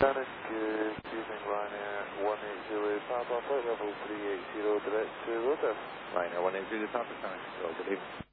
Panic, good evening, Ryanair 180 Papa, flight level 380, direct to Rotor. Ryanair 180 Papa, Panic, good evening.